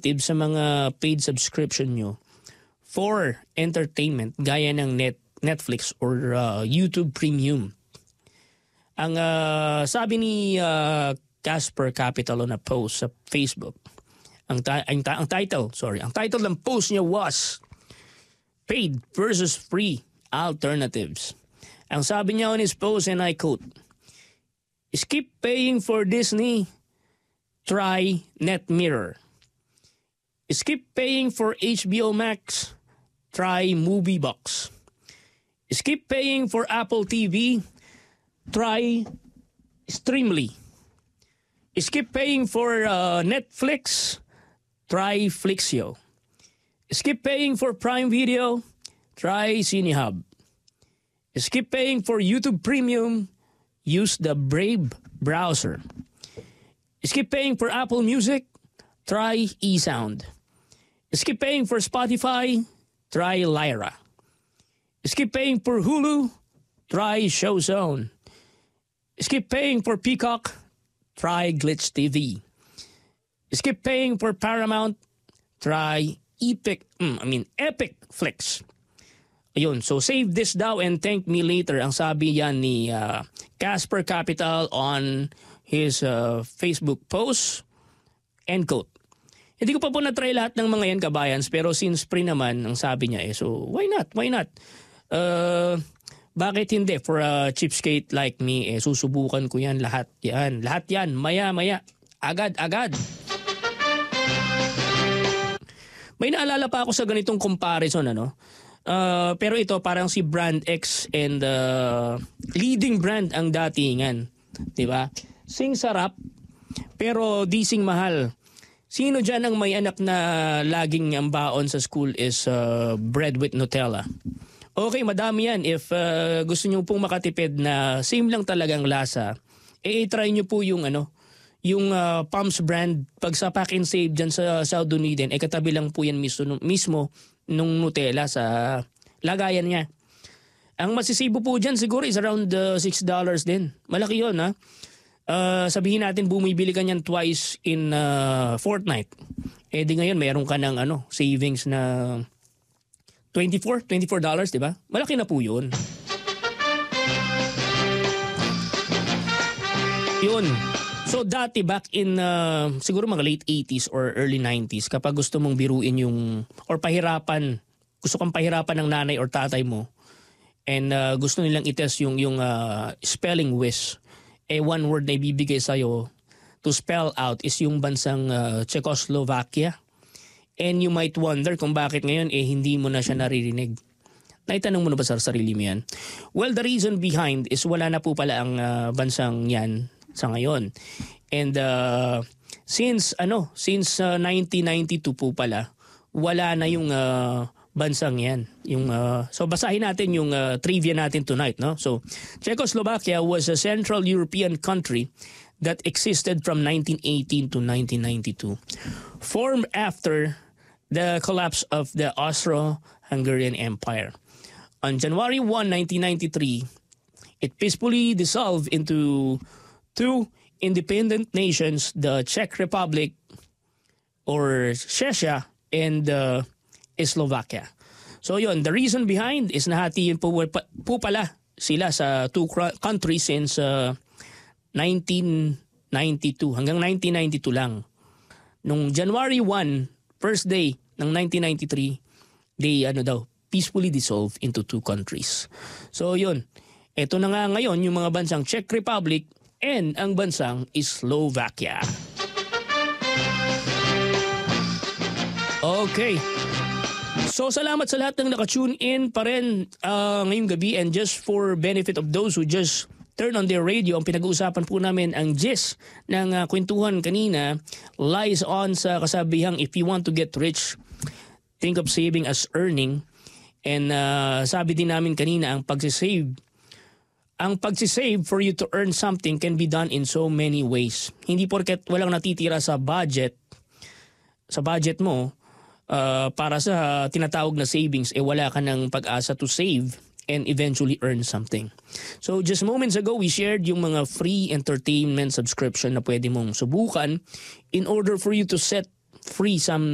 alternative sa mga paid subscription nyo for entertainment gaya ng Netflix or YouTube Premium. Ang sabi ni Casper Capital on a post sa Facebook, ang title ng post niya was Paid versus Free Alternatives. Ang sabi niya on his post, and I quote, "Skip paying for Disney, try NetMirror. Skip paying for HBO Max, try MovieBox. Skip paying for Apple TV, try Streamly. Skip paying for Netflix, try Flixio. Skip paying for Prime Video, try CineHub. Skip paying for YouTube Premium, use the Brave browser. Skip paying for Apple Music, try eSound. Skip paying for Spotify, try Lyra. Skip paying for Hulu, try Showzone. Skip paying for Peacock, try Glitch TV. Skip paying for Paramount, try Epic Flix." Ayun, so save this daw and thank me later. Ang sabi yan ni Casper Capital on his Facebook post. End quote. Hindi ko pa po na-try lahat ng mga yan, kabayans, pero since free naman, ang sabi niya so why not? Bakit hindi? For a cheapskate like me, susubukan ko yan, lahat yan, maya, agad. May naalala pa ako sa ganitong comparison, pero ito parang si Brand X and leading brand ang datingan. Diba? Sing sarap, pero di sing mahal. Sino dyan ang may anak na laging ang baon sa school is bread with Nutella? Okay, madami yan. If gusto nyo pong makatipid na same lang talagang lasa, try nyo po yung Palms brand. Pag sa Pack and Save dyan sa South Dunedin, katabi lang po yan mismo nung Nutella sa lagayan niya. Ang masisibo po dyan siguro is around $6 din. Malaki yun, ha? Sabihin natin bumibili ka niyan twice in fortnight. Di ngayon meron ka ng savings na $24, di ba? Malaki na po yun. Yun. So dati back in siguro mga late 80s or early 90s, kapag gusto mong biruin gusto kang pahirapan ng nanay or tatay mo, and gusto nilang itest yung spelling wish, one word na ibibigay sa'yo to spell out is yung bansang Czechoslovakia. And you might wonder kung bakit ngayon hindi mo na siya naririnig. Naitanong mo na ba sa sarili mo yan? Well, the reason behind is wala na po pala ang bansang yan sa ngayon. And since 1992 po pala, wala na yung bansang yan. So basahin natin yung trivia natin tonight, no? So Czechoslovakia was a Central European country that existed from 1918 to 1992. Formed after the collapse of the Austro-Hungarian Empire. On January 1, 1993, it peacefully dissolved into two independent nations, the Czech Republic or Czechia and Slovakia. So yun, the reason behind is nahati yun po pala sila sa two countries since 1992 hanggang 1992 lang. Nung January 1, first day ng 1993, they peacefully dissolved into two countries. So yun, eto na nga ngayon yung mga bansang Czech Republic and ang bansang Slovakia. Okay. So salamat sa lahat ng naka-tune in pa rin ngayong gabi, and just for benefit of those who just turn on their radio, ang pinag-uusapan po namin, ang gist ng kwentuhan kanina lies on sa kasabihang if you want to get rich, think of saving as earning. And sabi din namin kanina, ang pagsisave for you to earn something can be done in so many ways. Hindi porket walang natitira sa budget mo para sa tinatawag na savings, wala ka ng pag-asa to save and eventually earn something. So just moments ago, we shared yung mga free entertainment subscription na pwede mong subukan in order for you to set free some